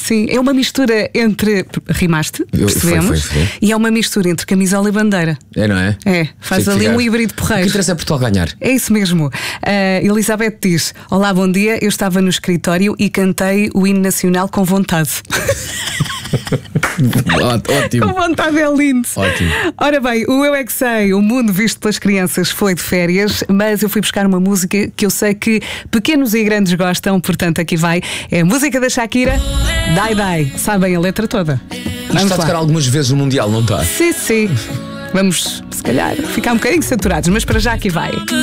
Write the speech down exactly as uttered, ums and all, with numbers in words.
Sim, é uma mistura entre. Rimaste, percebemos? Foi, foi, foi. E é uma mistura entre camisola e bandeira. É, não é? É, faz ali um híbrido O porreiro. que interessa é Portugal ganhar. É isso mesmo. Uh, Elizabeth diz: olá, bom dia. Eu estava no escritório e cantei o hino nacional com vontade. Ótimo. Com vontade é lindo. Ótimo. Ora bem, o Eu É Que Sei, o mundo visto pelas crianças, foi de férias, mas eu fui buscar uma música que eu sei que pequenos e grandes gostam, portanto aqui vai. É a música da Shakira, Dai Dai. Sabem a letra toda? Isto está a tocar algumas vezes no Mundial, não está? Sim, sim. Vamos, se calhar, ficar um bocadinho saturados, mas para já aqui vai.